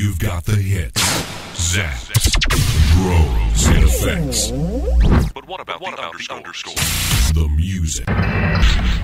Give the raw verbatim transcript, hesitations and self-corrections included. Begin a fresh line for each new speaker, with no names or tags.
You've got the hits, zaps, bros, and effects.
But what about, what the, about underscore?
the underscore? The music.